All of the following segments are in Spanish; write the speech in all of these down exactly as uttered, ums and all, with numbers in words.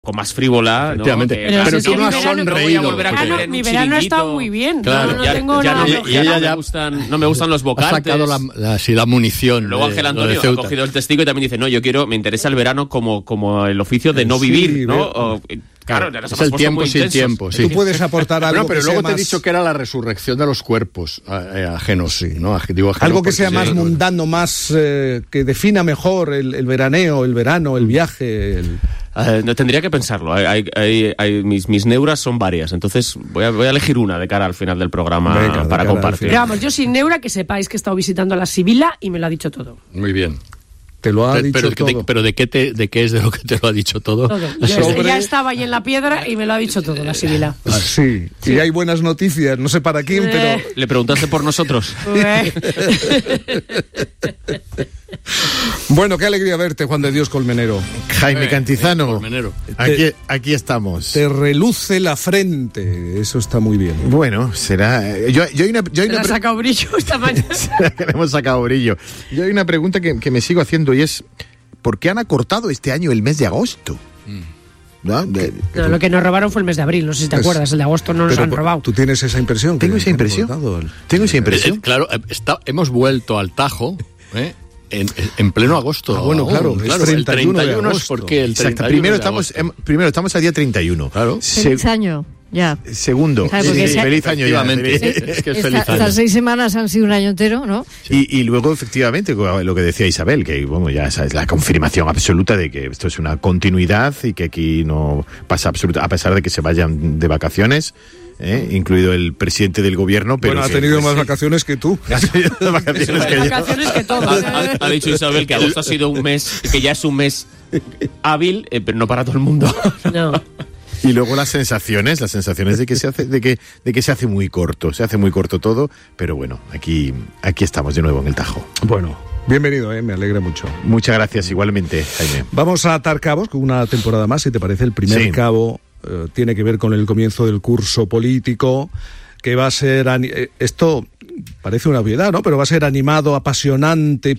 con más frívola, ¿no? Efectivamente. Que, pero claro, pero tú no has verano, sonreído. No voy a volver a verano, caer en mi un verano chiringuito. está muy bien. Claro, no, no ya, tengo ya nada. no, y me, ella ya no ya me gustan, no me gustan los Ha vocantes. sacado la, la, sí, la munición. Luego de- Ángel lo de Antonio ha Ceuta. cogido el testigo y también dice, no, yo quiero, me interesa el verano como, como el oficio de no Sí, vivir, ¿no? veo. O, claro, ya nos Es hemos el puesto tiempo muy sin intensos. tiempo, sí. Tú puedes aportar algo No, pero que luego sea te he más- dicho que era la resurrección de los cuerpos eh, ajenos, sí, ¿no? Aj- digo ajenos algo que porque sea sí, más sí. mundano, más eh, que defina mejor el, el veraneo, el verano, el viaje. El... Eh, no, tendría que pensarlo. Hay, hay, hay, hay- mis, mis neuras son varias, entonces voy a, voy a elegir una de cara al final del programa. Venga, de para cara al compartir. Pero vamos, yo sin neura, que sepáis que he estado visitando a la Sibila y me lo ha dicho todo. Muy bien. Te lo ha Pero, dicho pero, todo. de, pero de qué te, de qué es de lo que te lo ha dicho todo. Todo. Yo Sobre- ya estaba ahí en la piedra y me lo ha dicho todo la Sibila. Ah, sí. y hay buenas noticias, no sé para quién, Eh. pero... ¿Le preguntaste por nosotros? Eh. Bueno, qué alegría verte, Juan de Dios Colmenero. Jaime Cantizano, Colmenero. aquí, aquí estamos. Te reluce la frente, eso está muy bien. Bueno, será... eh, Yo, yo hay una, yo hay Se le una ha pre- sacado brillo esta mañana. que le hemos sacado brillo. Yo hay una pregunta que, que me sigo haciendo y es ¿por qué han acortado este año el mes de agosto? ¿No? De- No, lo que nos robaron fue el mes de abril, no sé si te Pues, acuerdas, el de agosto no nos Pero han robado. ¿Tú tienes esa impresión? Tengo que esa han impresión. cortado el- Tengo esa Eh, impresión. claro, eh, está, hemos vuelto al Tajo ¿eh? en, en pleno agosto. Ah, bueno, claro, aún, es el treinta y uno de treinta y uno es agosto. porque el Exacto. treinta y uno Primero de estamos, agosto. em, primero estamos a día treinta y uno. Claro. Se- Feliz año, ya. segundo, ¿Sabe por qué sí, se- feliz año ya. Efectivamente. Feliz- Es que es Esta- feliz año. estas seis semanas han sido un año entero, ¿no? Y, y luego, efectivamente, lo que decía Isabel, que bueno, ya esa es la confirmación absoluta de que esto es una continuidad y que aquí no pasa absoluta, a pesar de que se vayan de vacaciones, ¿eh? Incluido el presidente del gobierno. Pero Bueno, ha que- tenido pues, más sí. vacaciones que tú. Ha tenido más vacaciones que yo. Vacaciones que todo. Ha, ha- ha dicho Isabel que agosto ha sido un mes, que ya es un mes hábil, eh, pero no para todo el mundo. No. Y luego las sensaciones, las sensaciones de que se hace, de que, de que se hace muy corto, se hace muy corto todo, pero bueno, aquí, aquí estamos de nuevo en el Tajo. Bueno, bienvenido, eh, me alegra mucho. Muchas gracias igualmente, Jaime. Vamos a atar cabos con una temporada más, si te parece. El primer Sí. cabo eh, tiene que ver con el comienzo del curso político, que va a ser... ani- eh, esto parece una obviedad, ¿no? Pero va a ser animado, apasionante,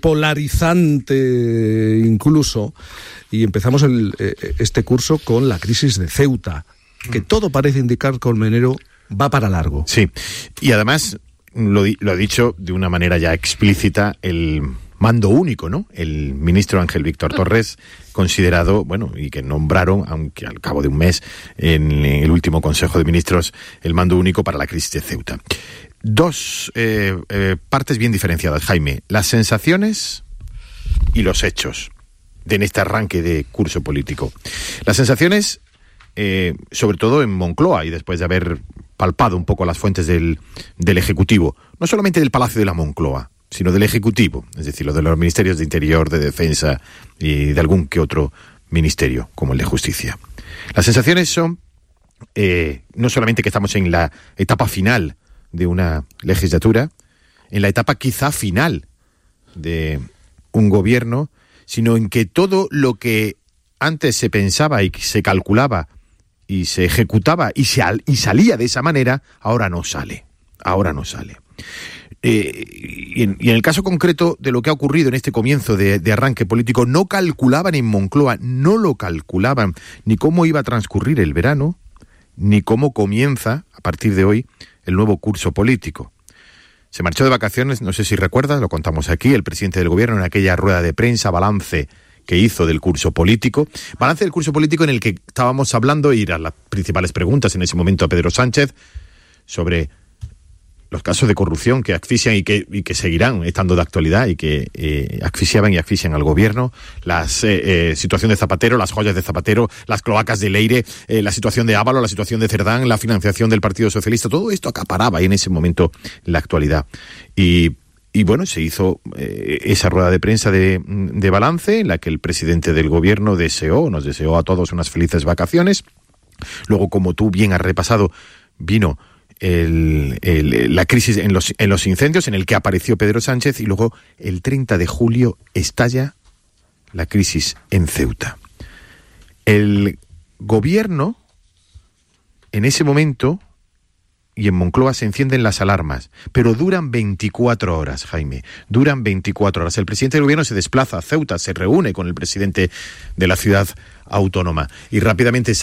polarizante incluso. Y empezamos el, eh, este curso con la crisis de Ceuta, que todo parece indicar, Colmenero, va para largo. Sí, y además lo, di- lo ha dicho de una manera ya explícita el mando único, ¿no? El ministro Ángel Víctor Torres, considerado, bueno, y que nombraron, aunque al cabo de un mes, en el último Consejo de Ministros, el mando único para la crisis de Ceuta. Dos eh, eh, partes bien diferenciadas, Jaime. Las sensaciones y los hechos de en este arranque de curso político. Las sensaciones, eh, sobre todo en Moncloa, y después de haber palpado un poco las fuentes del, del Ejecutivo, no solamente del Palacio de la Moncloa, sino del Ejecutivo, es decir, lo de los ministerios de Interior, de Defensa y de algún que otro ministerio, como el de Justicia. Las sensaciones son eh, no solamente que estamos en la etapa final de una legislatura, en la etapa quizá final de un gobierno, sino en que todo lo que antes se pensaba y se calculaba y se ejecutaba y, se al, y salía de esa manera, ahora no sale. Ahora no sale. Eh, y, en, y en el caso concreto de lo que ha ocurrido en este comienzo de, de arranque político, no calculaban en Moncloa, no lo calculaban ni cómo iba a transcurrir el verano, ni cómo comienza, a partir de hoy, el nuevo curso político. Se marchó de vacaciones, no sé si recuerdas, lo contamos aquí, el presidente del gobierno en aquella rueda de prensa, balance que hizo del curso político. Balance del curso político en el que estábamos hablando, y eran las principales preguntas en ese momento a Pedro Sánchez, sobre los casos de corrupción que asfixian y que, y que seguirán estando de actualidad y que eh, asfixiaban y asfixian al gobierno, la eh, eh, situación de Zapatero, las joyas de Zapatero, las cloacas de Leire, eh, la situación de Ábalos, la situación de Cerdán, la financiación del Partido Socialista, todo esto acaparaba en ese momento la actualidad. Y, y bueno, se hizo eh, esa rueda de prensa de, de balance en la que el presidente del gobierno deseó, nos deseó a todos unas felices vacaciones. Luego, como tú bien has repasado, vino El, el, la crisis en los, en los incendios, en el que apareció Pedro Sánchez, y luego el treinta de julio estalla la crisis en Ceuta. El gobierno, en ese momento, y en Moncloa se encienden las alarmas, pero duran veinticuatro horas, Jaime, duran veinticuatro horas. El presidente del gobierno se desplaza a Ceuta, se reúne con el presidente de la ciudad autónoma y rápidamente